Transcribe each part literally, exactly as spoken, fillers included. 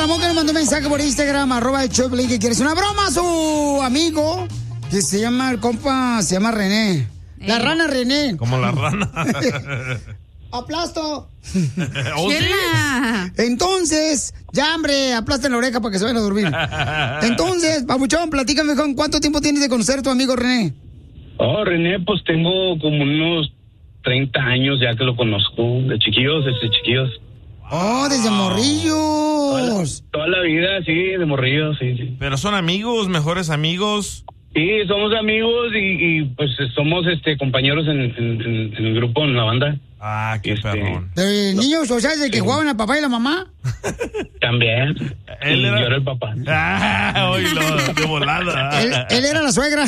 Ramón que le mandó un mensaje por Instagram, arroba el Choplin, que quiere hacer una broma a su amigo, que se llama, el compa, se llama René. Eh. La rana René. Como la rana. ¡Aplasto! ¿Oh, sí? Entonces, ya, hombre, aplasta la oreja para que se vayan a dormir. Entonces, papuchón, platícame, con ¿cuánto tiempo tienes de conocer a tu amigo René? Oh, René, pues tengo como unos treinta años ya que lo conozco, de chiquillos, desde chiquillos. Oh, desde morrillos. Toda la, toda la vida, sí, de morrillos, sí, sí. Pero son amigos, mejores amigos. Sí, somos amigos y, y pues somos este compañeros en, en, en, en el grupo, en la banda. Ah, qué este, perrón. ¿De niños, o sea, de que sí. jugaban al papá y la mamá? También. Él y era... yo era el papá. Ah, oílo, de volada. Él, él era la suegra.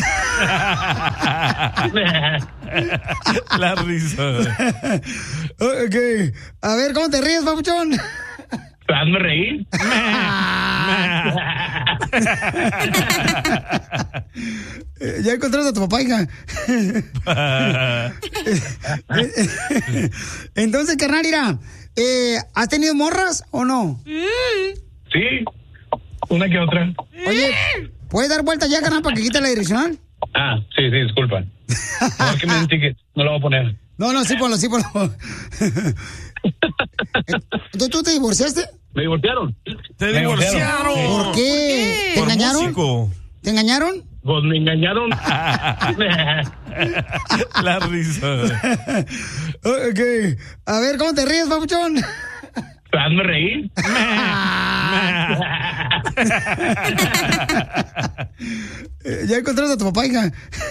La risa. Ok. A ver, ¿cómo te ríes, papuchón? Hazme reír. Ya encontraste a tu papá, hija. Entonces, carnal, mira, eh, ¿has tenido morras o no? Sí, una que otra. Oye, ¿puedes dar vuelta ya, carnal, para que quite la direccional? Ah, sí, sí, disculpa. No, que me den ticket, no lo voy a poner. No, no, sí, ponlo, sí, ponlo. ¿Entonces tú te divorciaste? ¿Me divorciaron? ¡Te Me divorciaron! ¿Por qué? ¿Te Por engañaron? músico. ¿Te engañaron? Pues me engañaron. La risa. Ok. A ver, ¿cómo te ríes, papuchón? Hazme reír. Ya encontraste a tu papá, hija.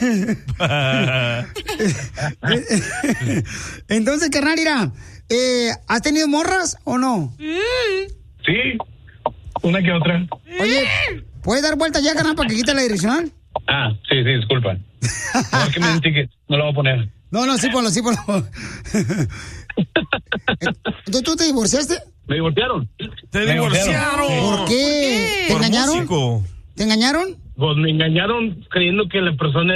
Entonces, carnal, mira, eh, ¿has tenido morras o no? Sí, una que otra. Oye, ¿puedes dar vuelta ya, carnal, para que quite la direccional? Ah, sí, sí, disculpa. No, que me den ticket, no lo voy a poner. No, no, sí, ponlo, sí, ponlo. ¿Entonces tú te divorciaste? ¿Me divorciaron? ¡Te Me divorciaron! ¿Por qué? ¿Te Por engañaron? músico. ¿Te engañaron? Pues me engañaron creyendo que la persona